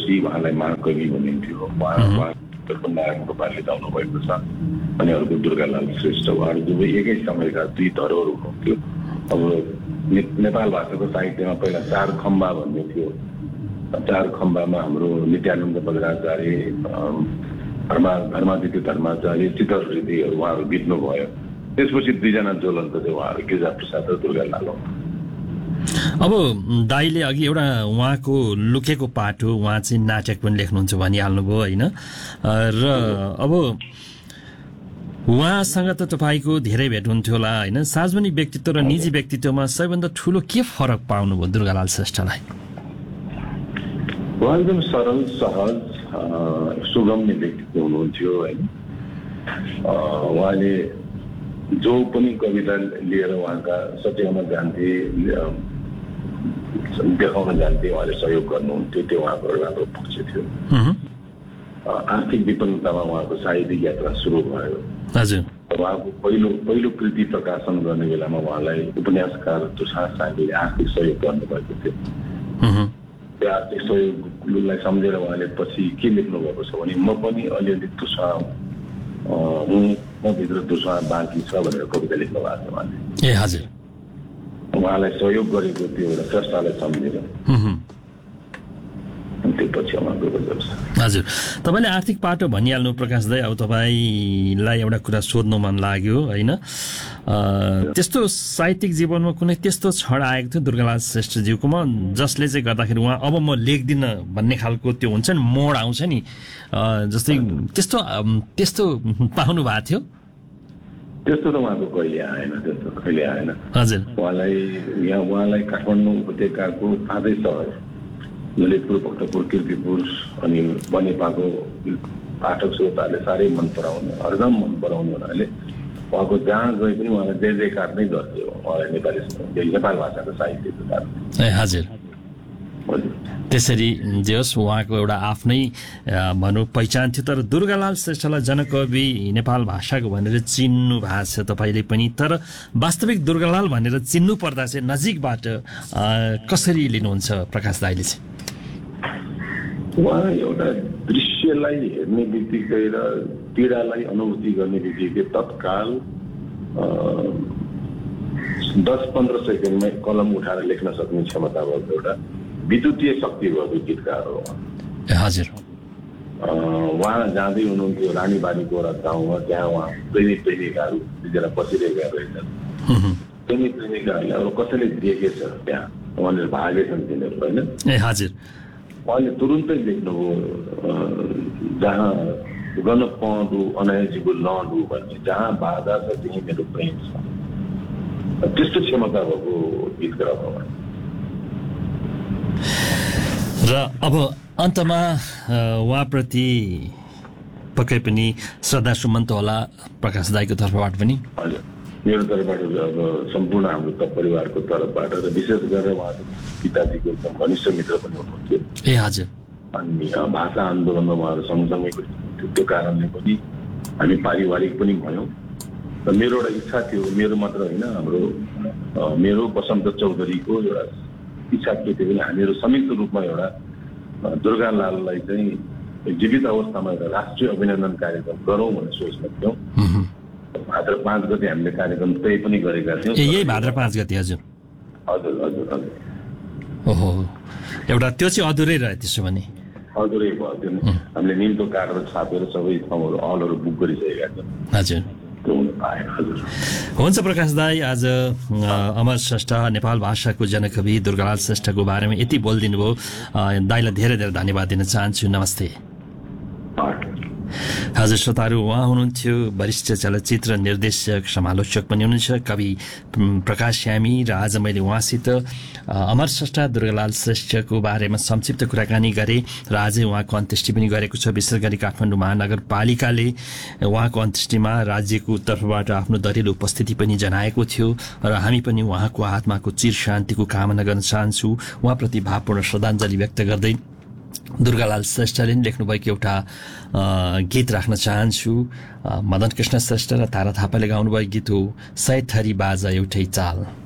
जोशी उहाँलाई महाकवि भनिन्थ्यो, उहाँ नारायण गोपालले गाउनु भएको छ, अनि अर्को दुर्गालाल श्रेष्ठ, उहाँहरू दुवै एकै समयका दुई धरोहर हुनुहुन्थ्यो। अब नेपाल भाषाको साहित्यमा पहिला चार खम्बा भन्ने थियो। चार खम्बामा हाम्रो नित्यानन्द बज्राचार्य, धर्मादित्य धर्माचार्य, चित्तहृदयहरू उहाँहरू बित्नुभयो। त्यसपछि दुईजना ज्वलन्त चाहिँ उहाँहरू गिरिजाप्रसाद र दुर्गालाल हो। अब दाइले अघि एउटा उहाँको लुकेको पाटो, उहाँ चाहिँ नाटक पनि लेख्नुहुन्छ भनिहाल्नुभयो होइन, र अब उहाँसँग त तपाईँको धेरै भेट हुन्थ्यो होला होइन। सार्वजनिक व्यक्तित्व र निजी व्यक्तित्वमा सबैभन्दा ठुलो के फरक पाउनुभयो दुर्गालाल श्रेष्ठलाई? उहाँ एकदम सरल, सहज, सुगम्य व्यक्तित्व हुनुहुन्थ्यो होइन। उहाँले जो पनि कविता लिएर उहाँका सच्याउन जान्थे, देखाउन जान्थे, उहाँले सहयोग गर्नुहुन्थ्यो, त्यो उहाँको राम्रो पक्ष थियो। आर्थिक विपन्नतामा उहाँको साहित्यिक यात्रा सुरु भयो। हजुर। उहाँको पहिलो कृति प्रकाशन गर्ने बेलामा उहाँलाई उपन्यासकार तुषार साईले आर्थिक सहयोग गर्नुभएको थियो। त्यो आर्थिक सहयोगलाई सम्झेर उहाँले पछि के लेख्नु भएको छ भने, म पनि अलिअलि तुषा भित्र तुषा बाँकी छ भनेर कविता लेख्नु भएको छ उहाँले। ए हजुर। उहाँलाई सहयोग गरेको त्यो एउटा स्रष्टालाई सम्झेर त्यो पछि उहाँको गजब छ। हजुर, तपाईँले आर्थिक पाटो भनिहाल्नु प्रकाश दाइ। अब तपाईँलाई एउटा कुरा सोध्नु मन लाग्यो होइन, त्यस्तो साहित्यिक जीवनमा कुनै त्यस्तो क्षण आएको थियो दुर्गालाल श्रेष्ठज्यूकोमा जसले चाहिँ गर्दाखेरि उहाँ अब म लेख्दिनँ भन्ने खालको त्यो हुन्छ नि, मोड आउँछ नि, जस्तै त्यस्तो पाउनु भएको थियो? त्यस्तो त उहाँको कहिले आएन, त्यस्तो कहिले आएन। हजुर। उहाँलाई काठमाडौँ उपत्यकाको 5 सहर ललितपुर, भक्तपुर, कीर्तिपुर अनि बनेपाको पाठक श्रोताले साह्रै मन पराउने, हरदम मन पराउने हुनाले उहाँको जहाँ गए पनि उहाँलाई जय जयकार नै गर्थ्यो। उहाँलाई नेपाल भाषाको साहित्यको कारण। ए हजुर। त्यसरी जे होस् उहाँको एउटा आफ्नै भनौँ पहिचान थियो। तर दुर्गालाल श्रेष्ठलाई जनकवि नेपाल भाषाको भनेर चिन्नु भएको छ तपाईँले पनि, तर वास्तविक दुर्गालाल भनेर चिन्नु पर्दा चाहिँ नजिकबाट कसरी लिनुहुन्छ प्रकाश दाइले चाहिँ? उहाँ एउटा दृश्यलाई हेर्ने बित्तिकै र पीडालाई अनुभूति गर्ने बित्तिकै तत्काल 10-15 सेकेन्डमै कलम उठाएर लेख्न सक्ने क्षमता भएको एउटा विद्युतीय शक्ति भएको गीतकार हो। हजुर। उहाँ जाँदै हुनुहुन्थ्यो रानीबारीको एउटा गाउँमा, त्यहाँ उहाँ प्रेमिकाहरू दुईजना बसिरहेका रहेछन्। प्रेमिकाहरूलाई अब कसैले देखेछ त्यहाँ, उहाँले भागेछन् तिनीहरू होइन। ए हजुर। उहाँले तुरुन्तै लेख्नुभयो, जहाँ गन पाउँदु अनायजीको लडु भन्ने, जहाँ बाधा छ त्यही मेरो प्रेम छ। त्यस्तो क्षमता भएको गीतकार हो। र अब अन्तमा उहाँप्रति पक्कै पनि श्रद्धा सुमन त होला प्रकाश दाइको तर्फबाट पनि? हजुर, मेरो तर्फबाट अब सम्पूर्ण हाम्रो परिवारको तर्फबाट र विशेष गरेर उहाँको पिताजीको एकदम घनिष्ठ मित्र पनि हुनुहुन्थ्यो। ए हजुर। अनि भाषा आन्दोलनमा उहाँहरू सँगसँगै थियो, त्यो कारणले पनि हामी पारिवारिक पनि भयौँ। र मेरो एउटा इच्छा थियो, मेरो मात्र होइन, मेरो बसन्त चौधरीको एउटा इच्छा के थियो भने हामीहरू संयुक्त रूपमा एउटा दुर्गालाललाई चाहिँ जीवित अवस्थामा एउटा राष्ट्रिय अभिनन्दन कार्यक्रम गरौँ भन्ने सोचमा थियौँ। भाद्र 5 गते हामीले कार्यक्रम तय पनि गरेका थियौँ। यही भाद्र 5 गते? हजुर हजुर हजुर हजुर। ओहो, एउटा त्यो चाहिँ अधुरै रह्यो त्यसो भने? अधुरै भयो त्यो। हामीले निम्तो काटेर छापेर सबै ठाउँहरू हलहरू बुक गरिसकेका छौँ। हजुर। हुन्छ प्रकाश दाई, आज अमर श्रेष्ठ नेपाल भाषाको जनकवि दुर्गालाल श्रेष्ठको बारेमा यति बोलिदिनु भयो। दाईलाई धेरै धेरै धन्यवाद दिन चाहन्छु। नमस्ते। हजुर श्रोताहरू, उहाँ हुनुहुन्थ्यो वरिष्ठ चलचित्र निर्देशक, समालोचक पनि हुनुहुन्छ कवि प्रकाश श्यामी। र आज मैले उहाँसित अमर श्रेष्ठ दुर्गालाल श्रेष्ठको बारेमा संक्षिप्त कुराकानी गरेँ र आजै उहाँको अन्त्येष्टि पनि गरेको छ। विशेष गरी काठमाडौँ महानगरपालिकाले उहाँको अन्त्येष्टिमा राज्यको तर्फबाट आफ्नो दरिलो उपस्थिति पनि जनाएको थियो र हामी पनि उहाँको आत्माको चिर शान्तिको कामना गर्न चाहन्छु। उहाँप्रति भावपूर्ण श्रद्धाञ्जली व्यक्त गर्दै दुर्गालाल श्रेष्ठले लेख्नुभएको एउटा गीत राख्न चाहन्छु। मदन कृष्ण श्रेष्ठ र तारा थापाले गाउनुभएको गीत हो सय थरी बाजा एउटै चाल।